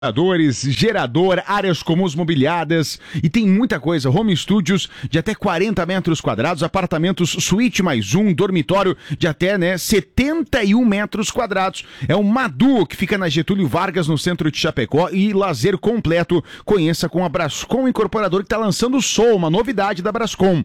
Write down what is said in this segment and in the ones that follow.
Gerador, áreas comuns mobiliadas e tem muita coisa. Home studios de até 40 metros quadrados, apartamentos suíte mais um, dormitório de até 71 metros quadrados. É o Madu, que fica na Getúlio Vargas, no centro de Chapecó, e lazer completo. Conheça com a Brascom Incorporadora, que está lançando o Sol, uma novidade da Brascom.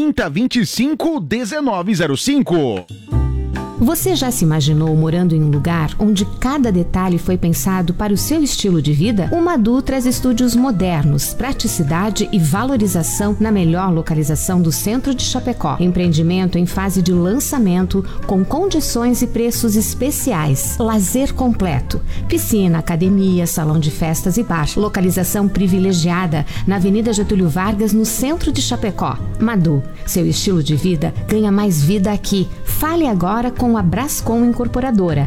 3025-1905. Você já se imaginou morando em um lugar onde cada detalhe foi pensado para o seu estilo de vida? O Madu traz estúdios modernos, praticidade e valorização na melhor localização do centro de Chapecó. Empreendimento em fase de lançamento, com condições e preços especiais. Lazer completo. Piscina, academia, salão de festas e bar. Localização privilegiada na Avenida Getúlio Vargas, no centro de Chapecó. Madu, seu estilo de vida ganha mais vida aqui. Fale agora com a Brascom Incorporadora.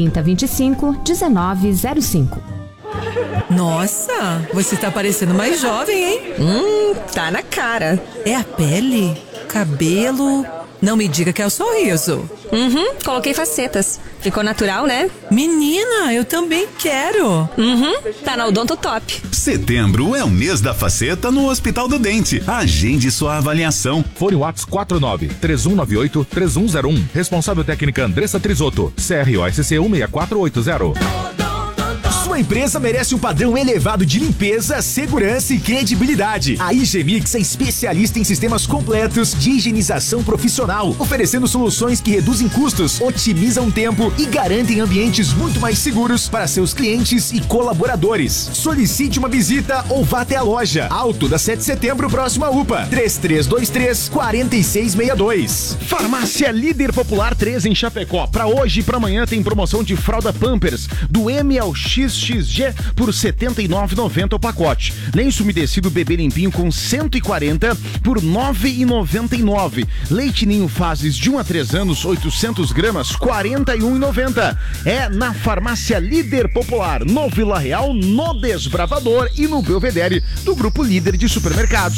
3025-1905. Nossa, você tá parecendo mais jovem, hein? Tá na cara. É a pele? Cabelo? Não me diga que é o sorriso. Coloquei facetas. Ficou natural, né? Menina, eu também quero. Tá na Odonto Top. Setembro é o mês da faceta no Hospital do Dente. Agende sua avaliação. Fone Whats 49-3198-3101. Responsável técnica Andressa Trisotto. CROSC 16480. Sua empresa merece um padrão elevado de limpeza, segurança e credibilidade. A IG Mix é especialista em sistemas completos de higienização profissional, oferecendo soluções que reduzem custos, otimizam tempo e garantem ambientes muito mais seguros para seus clientes e colaboradores. Solicite uma visita ou vá até a loja. Alto da 7 de setembro, próxima UPA. 3323-4662. Farmácia Líder Popular 3 em Chapecó. Para hoje e para amanhã tem promoção de fralda Pampers do M ao XXG por R$ 79,90 o pacote. Lenço umedecido bebê limpinho com 140 por R$ 9,99. Leite Ninho Fases de 1 a 3 anos, 800 gramas, R$ 41,90. É na Farmácia Líder Popular, no Vila Real, no Desbravador e no Belvedere, do Grupo Líder de Supermercados.